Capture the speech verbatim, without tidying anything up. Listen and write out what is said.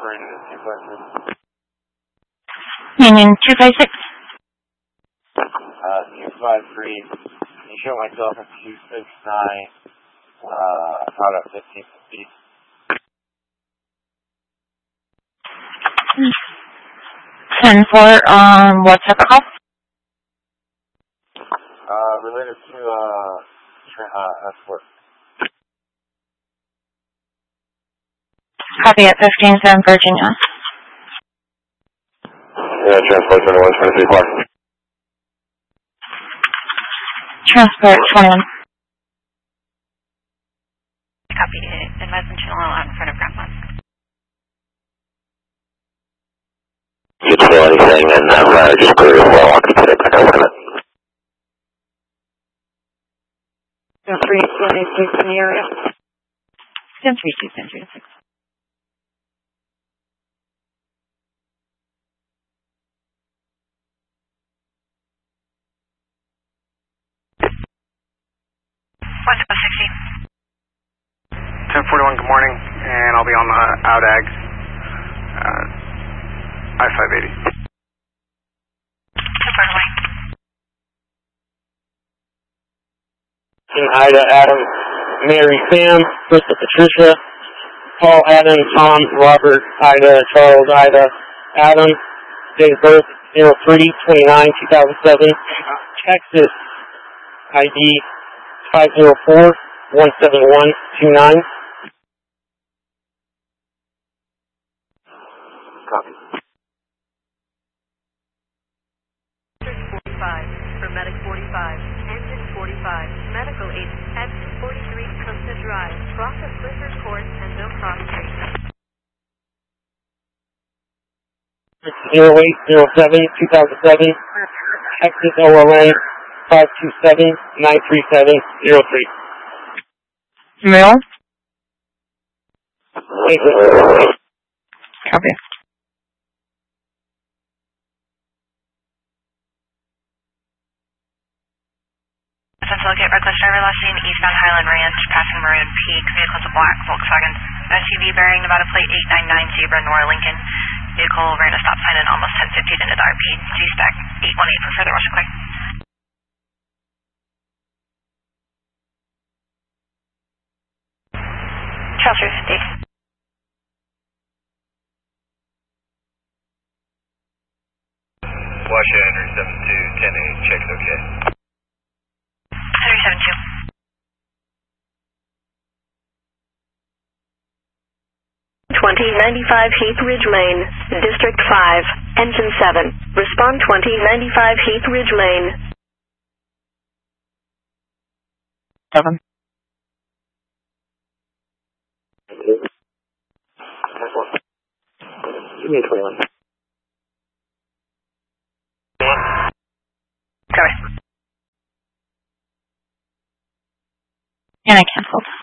operating at two five six. Union two five six. Uh, two five three. You show myself at two six nine, uh, caught up fifteen fifty. ten four, um, what's up, call? Uh, related to, uh, tra- uh, escort. Copy at fifteen seven, Virginia. Yeah, transport twenty-one twenty-three Clark. Transport twenty-one. Copy it. Advise on channel out in front of Grandma. You can feel anything, and I'm uh, just clear as well. I'll put it back over it. ten three two six in the area. ten three two ten three six. one sixty. ten forty-one, good morning, and I'll be on the out ag, uh, I five eighty. Ida, Adam, Mary, Sam, Krista, Patricia, Paul, Adam, Tom, Robert, Ida, Charles, Ida, Adam, date of birth zero three twenty-nine two thousand seven, Texas, I D five zero four one seven one two nine. Copy. forty-five, for Medic forty-five, Engine forty-five, Medical eight, Exit forty-three, Costa Drive, cross of Clifford Court, and no cross street. zero eight zero seven two thousand seven, Texas O L N five two seven nine three seven zero three. Mail? Copy. Locate reckless driver last seen eastbound Highland Ranch, passing Maroon Peak. Vehicle is a black Volkswagen S U V bearing Nevada plate eight nine nine Zebra Nor Lincoln. Vehicle ran a stop sign at almost ten fifty into the R P. G-Spec eight one eight for further rush quick. Charles three fifty. Washington seven two ten eight, check's okay. three seven two. twenty ninety-five Heath Ridge Lane, District five, Engine seven. Respond twenty ninety-five Heath Ridge Lane. seven. Give me a twenty-one. Sorry. And I canceled.